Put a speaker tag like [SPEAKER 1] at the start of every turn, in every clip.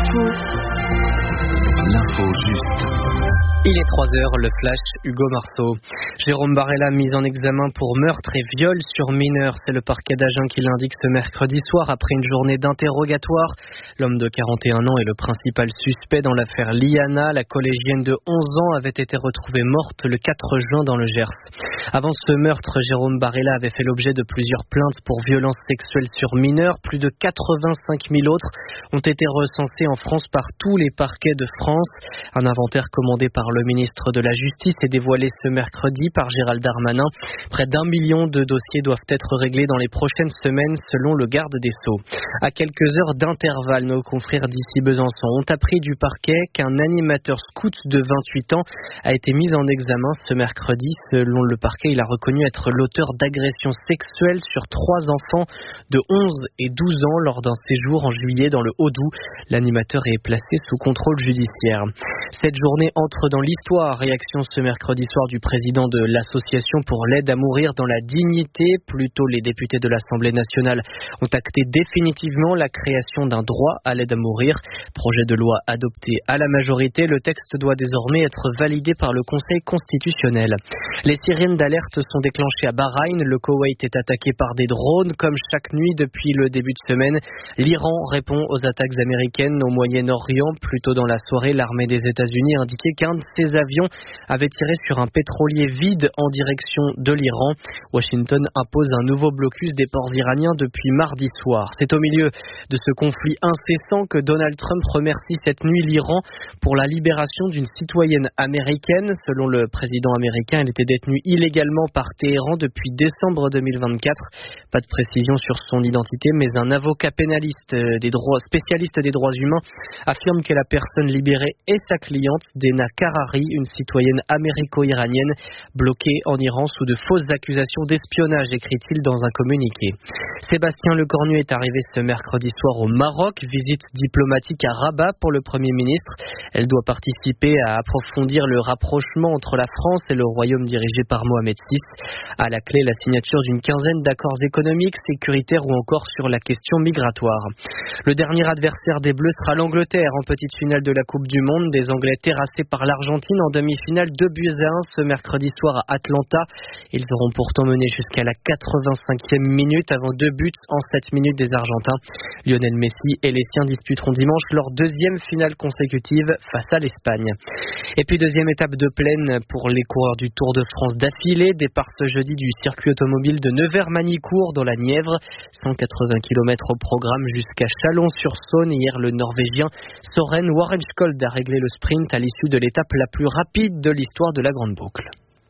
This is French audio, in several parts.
[SPEAKER 1] L'info juste.
[SPEAKER 2] Il est 3h, le flash, Hugo Marceau. Jérôme Barella mis en examen pour meurtre et viol sur mineur. C'est le parquet d'Agen qui l'indique ce mercredi soir après une journée d'interrogatoire. L'homme de 41 ans est le principal suspect dans l'affaire Liana. La collégienne de 11 ans avait été retrouvée morte le 4 juin dans le Gers. Avant ce meurtre, Jérôme Barella avait fait l'objet de plusieurs plaintes pour violences sexuelles sur mineurs. Plus de 85 000 autres ont été recensés en France par tous les parquets de France. Un inventaire commandé par le ministre de la Justice est dévoilé ce mercredi par Gérald Darmanin. Près d'1 million de dossiers doivent être réglés dans les prochaines semaines selon le garde des Sceaux. À quelques heures d'intervalle, nos confrères d'ici Besançon ont appris du parquet qu'un animateur scout de 28 ans a été mis en examen ce mercredi. Selon le parquet, il a reconnu être l'auteur d'agressions sexuelles sur 3 enfants de 11 et 12 ans lors d'un séjour en juillet dans le Haut-Doubs. L'animateur est placé sous contrôle judiciaire. Cette journée entre dans l'histoire. Réaction ce mercredi soir du président de l'association pour l'aide à mourir dans la dignité. Plus tôt, les députés de l'Assemblée nationale ont acté définitivement la création d'un droit à l'aide à mourir. Projet de loi adopté à la majorité. Le texte doit désormais être validé par le Conseil constitutionnel. Les sirènes d'alerte sont déclenchées à Bahreïn. Le Koweït est attaqué par des drones comme chaque nuit depuis le début de semaine. L'Iran répond aux attaques américaines au Moyen-Orient. Plus tôt dans la soirée, l'armée des États-Unis a indiqué qu'un de ses avions avait tiré sur un pétrolier vide en direction de l'Iran. Washington impose un nouveau blocus des ports iraniens depuis mardi soir. C'est au milieu de ce conflit incessant que Donald Trump remercie cette nuit l'Iran pour la libération d'une citoyenne américaine. Selon le président américain, elle était détenue illégalement par Téhéran depuis décembre 2024. Pas de précision sur son identité, mais un avocat pénaliste spécialiste des droits humains affirme que la personne libérée est sa cliente, Dena Karari, une citoyenne américo-iranienne bloquée en Iran sous de fausses accusations d'espionnage, écrit-il dans un communiqué. Sébastien Lecornu est arrivé ce mercredi soir au Maroc, visite diplomatique à Rabat pour le Premier ministre. Elle doit participer à approfondir le rapprochement entre la France et le royaume dirigé par Mohamed VI. À la clé, la signature d'une quinzaine d'accords économiques, sécuritaires ou encore sur la question migratoire. Le dernier adversaire des Bleus sera l'Angleterre en petite finale de la Coupe du Monde. Des Anglais terrassés par l'Argentine en demi-finale 2-1 ce mercredi soir à Atlanta. Ils auront pourtant mené jusqu'à la 85e minute avant 2 buts en 7 minutes des Argentins. Lionel Messi et les siens disputeront dimanche leur deuxième finale consécutive face à l'Espagne. Et puis deuxième étape de plaine pour les coureurs du Tour de France d'affilée. Départ ce jeudi du circuit automobile de Nevers-Manicourt dans la Nièvre. 180 km au programme jusqu'à Chalon-sur-Saône. Hier, le Norvégien Søren Warrenskold a réglé le sprint à l'issue de l'étape la plus rapide de l'histoire de la Grande Boucle.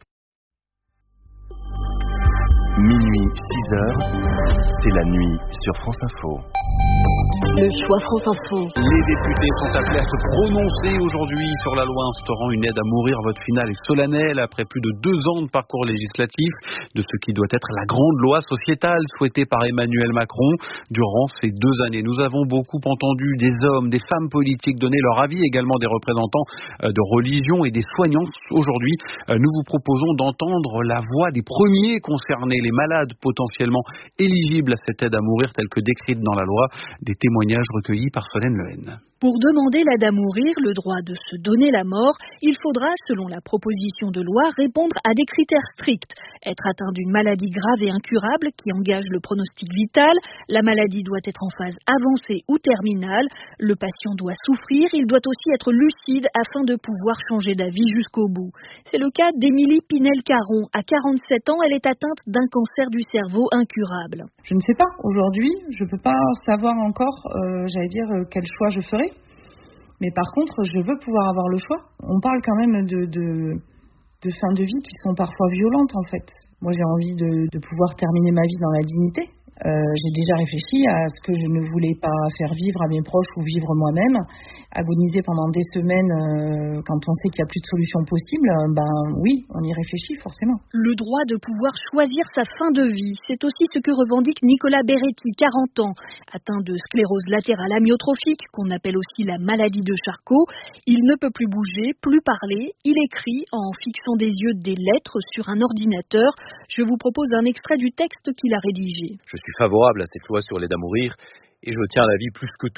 [SPEAKER 1] Minuit, 6h, c'est la nuit sur France Info.
[SPEAKER 3] Le choix France Info.
[SPEAKER 4] Les députés sont appelés à se prononcer aujourd'hui sur la loi instaurant une aide à mourir. Vote final est solennel après plus de 2 ans de parcours législatif de ce qui doit être la grande loi sociétale souhaitée par Emmanuel Macron. Durant ces 2 années, nous avons beaucoup entendu des hommes, des femmes politiques donner leur avis, également des représentants de religion et des soignants. Aujourd'hui, nous vous proposons d'entendre la voix des premiers concernés, les malades potentiellement éligibles à cette aide à mourir telle que décrite dans la loi. Des témoignages recueillis par Solène Lehen.
[SPEAKER 5] Pour demander l'aide à mourir, le droit de se donner la mort, il faudra, selon la proposition de loi, répondre à des critères stricts. Être atteint d'une maladie grave et incurable qui engage le pronostic vital, la maladie doit être en phase avancée ou terminale, le patient doit souffrir, il doit aussi être lucide afin de pouvoir changer d'avis jusqu'au bout. C'est le cas d'Émilie Pinel-Caron. À 47 ans, elle est atteinte d'un cancer du cerveau incurable.
[SPEAKER 6] Je ne sais pas. Aujourd'hui, je ne peux pas savoir encore, quel choix je ferai. Mais par contre, je veux pouvoir avoir le choix. On parle quand même de fins de vie qui sont parfois violentes, en fait. Moi, j'ai envie de pouvoir terminer ma vie dans la dignité. J'ai déjà réfléchi à ce que je ne voulais pas faire vivre à mes proches ou vivre moi-même. Agoniser pendant des semaines quand on sait qu'il n'y a plus de solution possible, oui, on y réfléchit forcément.
[SPEAKER 5] Le droit de pouvoir choisir sa fin de vie, c'est aussi ce que revendique Nicolas Beretti, 40 ans. Atteint de sclérose latérale amyotrophique, qu'on appelle aussi la maladie de Charcot, il ne peut plus bouger, plus parler. Il écrit en fixant des yeux des lettres sur un ordinateur. Je vous propose un extrait du texte qu'il a rédigé.
[SPEAKER 7] Je suis favorable à cette loi sur l'aide à mourir et je tiens à la vie plus que tout.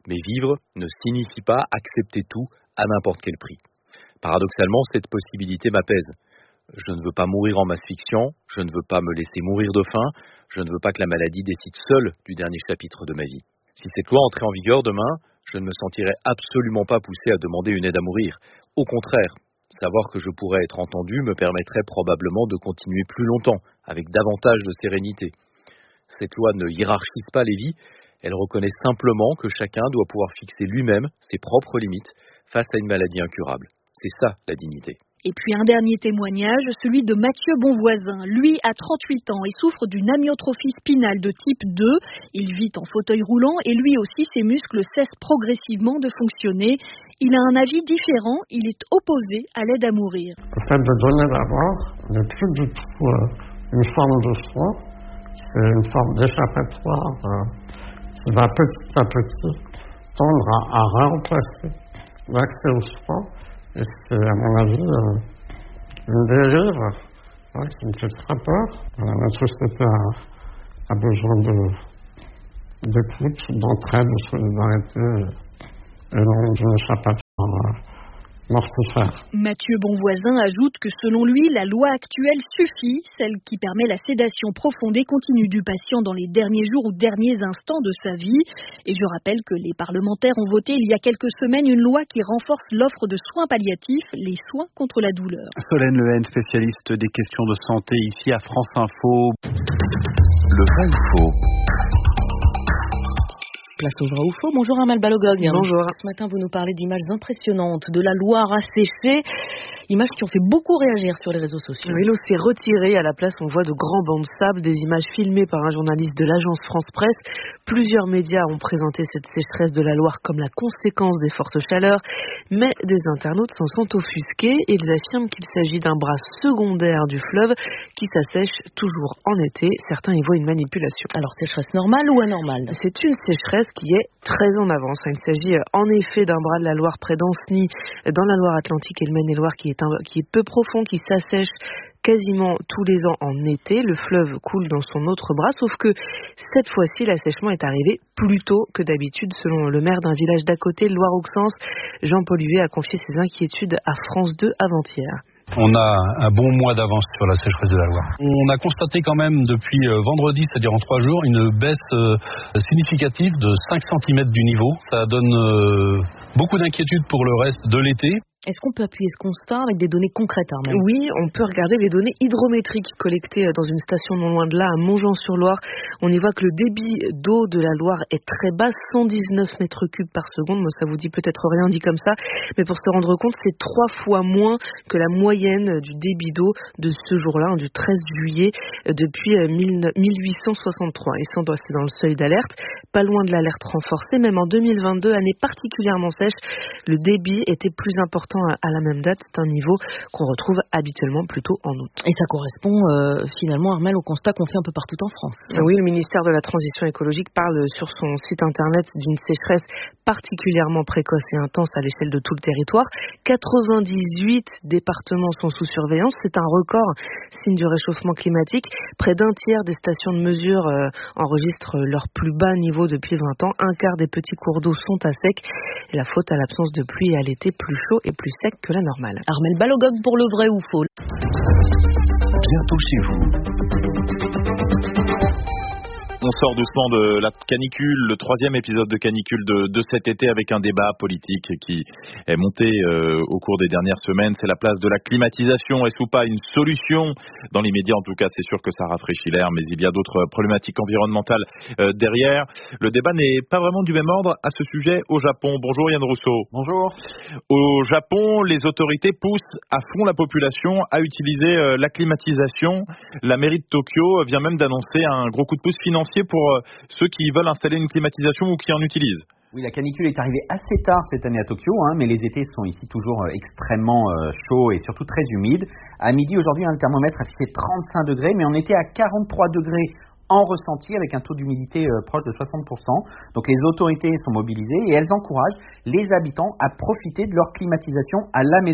[SPEAKER 7] Mais vivre ne signifie pas accepter tout à n'importe quel prix. Paradoxalement, cette possibilité m'apaise. Je ne veux pas mourir en m'asphyxiant, je ne veux pas me laisser mourir de faim, je ne veux pas que la maladie décide seule du dernier chapitre de ma vie. Si cette loi entrait en vigueur demain, je ne me sentirais absolument pas poussé à demander une aide à mourir. Au contraire, savoir que je pourrais être entendu me permettrait probablement de continuer plus longtemps, avec davantage de sérénité. Cette loi ne hiérarchise pas les vies, elle reconnaît simplement que chacun doit pouvoir fixer lui-même ses propres limites face à une maladie incurable. C'est ça la dignité.
[SPEAKER 5] Et puis un dernier témoignage, celui de Mathieu Bonvoisin. Lui a 38 ans et souffre d'une amyotrophie spinale de type 2. Il vit en fauteuil roulant et lui aussi ses muscles cessent progressivement de fonctionner. Il a un avis différent, il est opposé à l'aide à mourir.
[SPEAKER 8] Le fait de donner la mort n'est plus du tout une forme de soin, c'est une forme d'échappatoire qui va petit à petit tendre à remplacer l'accès aux soins. Et c'est, à mon avis, une dérive qui me fait très peur. La société a besoin d'écoute, d'entraide, de solidarité et non d'une échappatoire mortifère.
[SPEAKER 5] Mathieu Bonvoisin ajoute que selon lui, la loi actuelle suffit, celle qui permet la sédation profonde et continue du patient dans les derniers jours ou derniers instants de sa vie. Et je rappelle que les parlementaires ont voté il y a quelques semaines une loi qui renforce l'offre de soins palliatifs, les soins contre la douleur.
[SPEAKER 4] Solène Lehen, spécialiste des questions de santé ici à France Info.
[SPEAKER 1] Le vrai ou faux?
[SPEAKER 9] Place au vrai ou faux. Bonjour Armelle Balogog.
[SPEAKER 2] Bonjour.
[SPEAKER 9] Ce matin, vous nous parlez d'images impressionnantes de la Loire asséchée. Images qui ont fait beaucoup réagir sur les réseaux sociaux.
[SPEAKER 2] Oui, l'eau s'est retirée. À la place, on voit de grands bancs de sable, des images filmées par un journaliste de l'agence France Presse. Plusieurs médias ont présenté cette sécheresse de la Loire comme la conséquence des fortes chaleurs. Mais des internautes s'en sont offusqués. Ils affirment qu'il s'agit d'un bras secondaire du fleuve qui s'assèche toujours en été. Certains y voient une manipulation.
[SPEAKER 9] Alors, sécheresse normale ou anormale?
[SPEAKER 2] C'est une sécheresse qui est très en avance. Il s'agit en effet d'un bras de la Loire près d'Ancenis, dans la Loire-Atlantique et le Maine-et-Loire, qui est peu profond, qui s'assèche quasiment tous les ans en été. Le fleuve coule dans son autre bras, sauf que cette fois-ci, l'assèchement est arrivé plus tôt que d'habitude. Selon le maire d'un village d'à côté, le Loire-Auxances, Jean-Paul Huet a confié ses inquiétudes à France 2 avant-hier.
[SPEAKER 10] On a un bon mois d'avance sur la sécheresse de la Loire. On a constaté quand même depuis vendredi, c'est-à-dire en 3 jours, une baisse significative de 5 cm du niveau. Ça donne beaucoup d'inquiétude pour le reste de l'été.
[SPEAKER 9] Est-ce qu'on peut appuyer ce constat avec des données concrètes, Armelle ?
[SPEAKER 2] Oui, on peut regarder les données hydrométriques collectées dans une station non loin de là, à Montjean-sur-Loire. On y voit que le débit d'eau de la Loire est très bas, 119 mètres cubes par seconde. Moi, ça vous dit peut-être rien dit comme ça, mais pour se rendre compte, c'est 3 fois moins que la moyenne du débit d'eau de ce jour-là, du 13 juillet, depuis 1863. Et ça, c'est dans le seuil d'alerte, pas loin de l'alerte renforcée. Même en 2022, année particulièrement sèche, le débit était plus important à la même date. C'est un niveau qu'on retrouve habituellement plutôt en août.
[SPEAKER 9] Et ça correspond finalement, Armelle, au constat qu'on fait un peu partout en France.
[SPEAKER 2] Oui, le ministère de la Transition écologique parle sur son site internet d'une sécheresse particulièrement précoce et intense à l'échelle de tout le territoire. 98 départements sont sous surveillance. C'est un record, signe du réchauffement climatique. Près d'un tiers des stations de mesure enregistrent leur plus bas niveau depuis 20 ans. Un quart des petits cours d'eau sont à sec. Et la faute à l'absence de pluie et à l'été plus chaud et plus sec que la normale.
[SPEAKER 9] Armelle Balogog pour le vrai ou faux.
[SPEAKER 1] Bientôt chez vous.
[SPEAKER 11] On sort doucement de la canicule, le 3e épisode de canicule de cet été avec un débat politique qui est monté au cours des dernières semaines. C'est la place de la climatisation. Est-ce ou pas une solution? Dans l'immédiat, en tout cas, c'est sûr que ça rafraîchit l'air, mais il y a d'autres problématiques environnementales derrière. Le débat n'est pas vraiment du même ordre à ce sujet au Japon. Bonjour Yann Rousseau.
[SPEAKER 12] Bonjour.
[SPEAKER 11] Au Japon, les autorités poussent à fond la population à utiliser la climatisation. La mairie de Tokyo vient même d'annoncer un gros coup de pouce financier pour ceux qui veulent installer une climatisation ou qui en utilisent.
[SPEAKER 12] Oui, la canicule est arrivée assez tard cette année à Tokyo, mais les étés sont ici toujours extrêmement chauds et surtout très humides. À midi aujourd'hui, le thermomètre a fixé 35 degrés, mais on était à 43 degrés en ressenti avec un taux d'humidité proche de 60%. Donc les autorités sont mobilisées et elles encouragent les habitants à profiter de leur climatisation à la maison.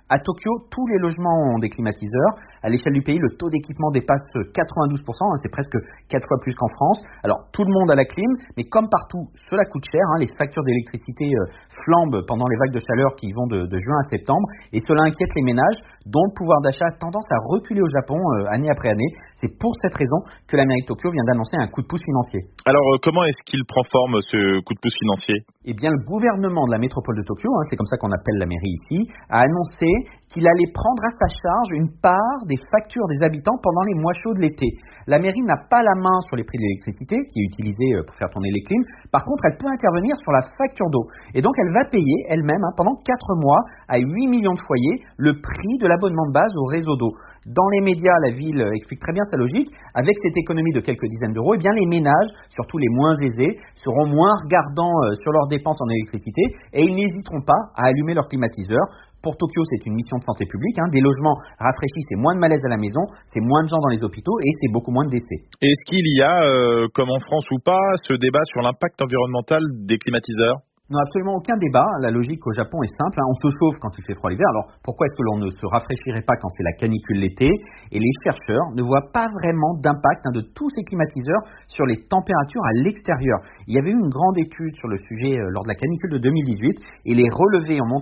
[SPEAKER 12] À Tokyo, tous les logements ont des climatiseurs. À l'échelle du pays, le taux d'équipement dépasse 92%, c'est presque 4 fois plus qu'en France. Alors, tout le monde a la clim, mais comme partout, cela coûte cher. Les factures d'électricité flambent pendant les vagues de chaleur qui vont de juin à septembre, et cela inquiète les ménages, dont le pouvoir d'achat a tendance à reculer au Japon année après année. C'est pour cette raison que la mairie de Tokyo vient d'annoncer un coup de pouce financier.
[SPEAKER 11] Alors, comment est-ce qu'il prend forme, ce coup de pouce financier ?
[SPEAKER 12] Eh bien, le gouvernement de la métropole de Tokyo, c'est comme ça qu'on appelle la mairie ici, a annoncé qu'il allait prendre à sa charge une part des factures des habitants pendant les mois chauds de l'été. La mairie n'a pas la main sur les prix de l'électricité, qui est utilisée pour faire tourner les clims. Par contre, elle peut intervenir sur la facture d'eau. Et donc, elle va payer elle-même, pendant 4 mois, à 8 millions de foyers, le prix de l'abonnement de base au réseau d'eau. Dans les médias, la ville explique très bien sa logique. Avec cette économie de quelques dizaines d'euros, eh bien, les ménages, surtout les moins aisés, seront moins regardants sur leurs dépenses en électricité, et ils n'hésiteront pas à allumer leur climatiseur. Pour Tokyo, c'est une mission de santé publique. Des logements rafraîchis, c'est moins de malaise à la maison, c'est moins de gens dans les hôpitaux et c'est beaucoup moins de décès.
[SPEAKER 11] Est-ce qu'il y a, comme en France ou pas, ce débat sur l'impact environnemental des climatiseurs ?
[SPEAKER 12] Non, absolument aucun débat. La logique au Japon est simple. On se chauffe quand il fait froid l'hiver. Alors, pourquoi est-ce que l'on ne se rafraîchirait pas quand c'est la canicule l'été ? Et les chercheurs ne voient pas vraiment d'impact de tous ces climatiseurs sur les températures à l'extérieur. Il y avait eu une grande étude sur le sujet lors de la canicule de 2018 et les relevés ont montré